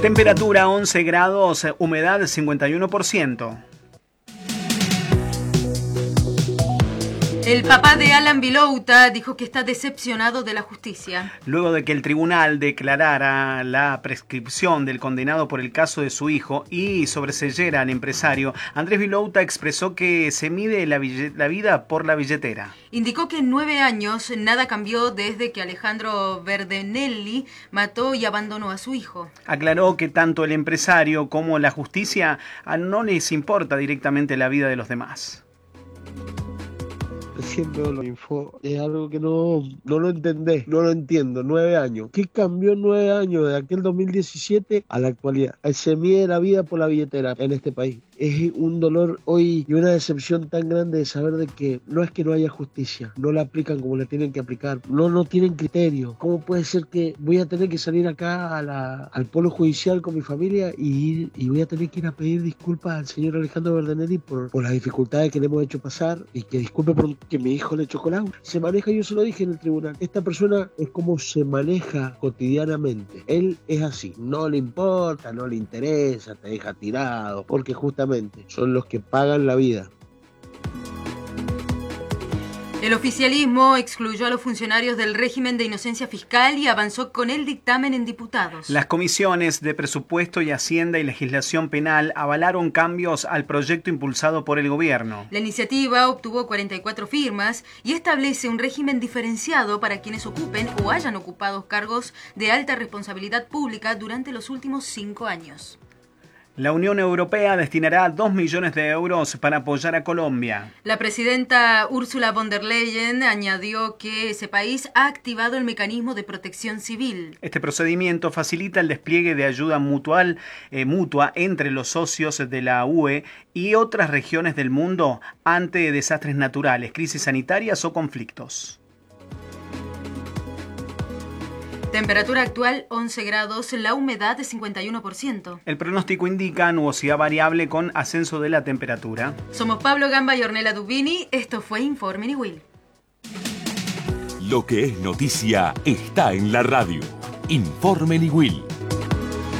Temperatura 11 grados, humedad 51%. El papá de Alan Vilouta dijo que está decepcionado de la justicia. Luego de que el tribunal declarara la prescripción del condenado por el caso de su hijo y sobreseyera al empresario, Andrés Vilouta expresó que se mide la vida por la billetera. Indicó que en 9 años nada cambió desde que Alejandro Verdenelli mató y abandonó a su hijo. Aclaró que tanto el empresario como la justicia no les importa directamente la vida de los demás. Siempre lo info, es algo que no lo entendés, no lo entiendo. 9 años. ¿Qué cambió en 9 años de aquel 2017 a la actualidad? Se mide la vida por la billetera en este país. Es un dolor hoy y una decepción tan grande de saber de que no es que no haya justicia, no la aplican como la tienen que aplicar, no tienen criterio. ¿Cómo puede ser que voy a tener que salir acá al polo judicial con mi familia y voy a tener que ir a pedir disculpas al señor Alejandro Verdenelli por las dificultades que le hemos hecho pasar y que disculpe por que mi hijo le chocó el auto? Se maneja, yo se lo dije en el tribunal, esta persona es como se maneja cotidianamente. Él es así, no le importa, no le interesa, te deja tirado, porque justamente son los que pagan la vida. El oficialismo excluyó a los funcionarios del régimen de inocencia fiscal y avanzó con el dictamen en diputados. Las comisiones de Presupuesto y Hacienda y Legislación Penal avalaron cambios al proyecto impulsado por el gobierno. La iniciativa obtuvo 44 firmas y establece un régimen diferenciado para quienes ocupen o hayan ocupado cargos de alta responsabilidad pública durante los últimos 5 años. La Unión Europea destinará 2 millones de euros para apoyar a Colombia. La presidenta Ursula von der Leyen añadió que ese país ha activado el mecanismo de protección civil. Este procedimiento facilita el despliegue de ayuda mutua entre los socios de la UE y otras regiones del mundo ante desastres naturales, crisis sanitarias o conflictos. Temperatura actual 11 grados, la humedad de 51%. El pronóstico indica nubosidad variable con ascenso de la temperatura. Somos Pablo Gamba y Ornella Dubini. Esto fue Informe Niwil. Lo que es noticia está en la radio. Informe Niwil.